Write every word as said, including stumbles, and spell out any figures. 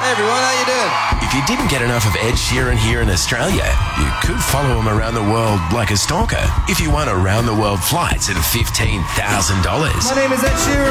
Hey everyone, how you doing? If you didn't get enough of Ed Sheeran here in Australia, you could follow him around the world like a stalker if you won around the world flights at fifteen thousand dollars. My name is Ed Sheeran.